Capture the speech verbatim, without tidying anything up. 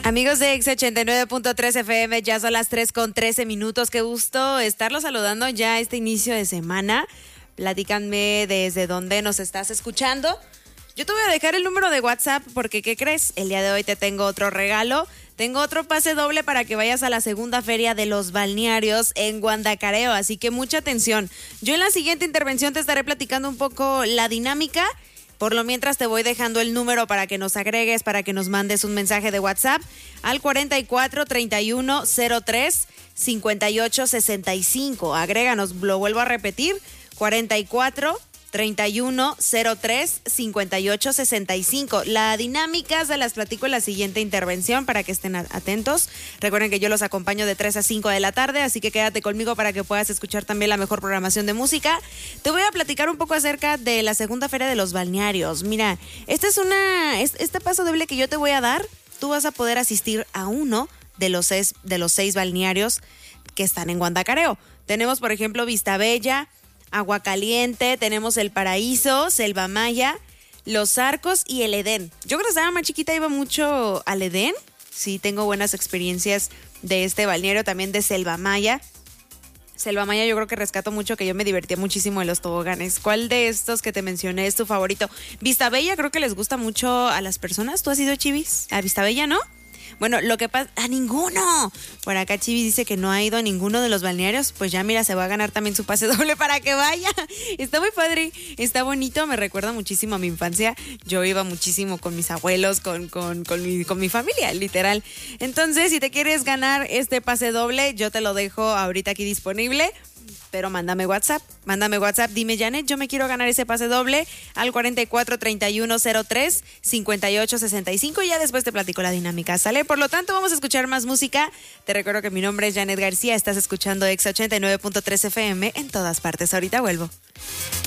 Amigos de X ochenta y nueve punto tres F M, ya son las tres con trece minutos. Qué gusto estarlos saludando ya este inicio de semana. Platícanme desde dónde nos estás escuchando. Yo te voy a dejar el número de WhatsApp porque, ¿qué crees? El día de hoy te tengo otro regalo. Tengo otro pase doble para que vayas a la segunda feria de los balnearios en Guandacareo, así que mucha atención. Yo en la siguiente intervención te estaré platicando un poco la dinámica. Por lo mientras te voy dejando el número para que nos agregues, para que nos mandes un mensaje de WhatsApp al cuarenta y cuatro, treinta y uno, cero tres, cincuenta y ocho, sesenta y cinco. Agréganos, lo vuelvo a repetir, cuarenta y cuatro, treinta y uno, cero tres, cincuenta y ocho, sesenta y cinco. La dinámica se las platico en la siguiente intervención para que estén atentos. Recuerden que yo los acompaño de tres a cinco de la tarde, así que quédate conmigo para que puedas escuchar también la mejor programación de música. Te voy a platicar un poco acerca de la segunda feria de los balnearios. Mira, esta es una, este paso doble que yo te voy a dar. Tú vas a poder asistir a uno de los seis, de los seis balnearios que están en Guandacareo. Tenemos, por ejemplo, Vistabella, Agua Caliente, tenemos El Paraíso, Selva Maya, Los Arcos y el Edén. Yo cuando estaba más chiquita iba mucho al Edén. Sí, tengo buenas experiencias de este balneario, también de Selva Maya. Selva Maya yo creo que rescato mucho, que yo me divertía muchísimo en los toboganes. ¿Cuál de estos que te mencioné es tu favorito? Vistabella creo que les gusta mucho a las personas. ¿Tú has ido, Chivis? ¿A Vistabella, no? Bueno, lo que pasa, ¡a ninguno! Por acá Chivis dice que no ha ido a ninguno de los balnearios. Pues ya mira, se va a ganar también su pase doble para que vaya. Está muy padre, está bonito, me recuerda muchísimo a mi infancia. Yo iba muchísimo con mis abuelos, con, con, con, mi, con mi familia, literal. Entonces, si te quieres ganar este pase doble, yo te lo dejo ahorita aquí disponible. Pero mándame WhatsApp, mándame WhatsApp, dime, Janet, yo me quiero ganar ese pase doble al cuarenta y cuatro, treinta y uno, cero tres, cincuenta y ocho, sesenta y cinco y ya después te platico la dinámica, ¿sale? Por lo tanto, vamos a escuchar más música. Te recuerdo que mi nombre es Janet García, estás escuchando X ochenta y nueve punto tres F M en todas partes. Ahorita vuelvo.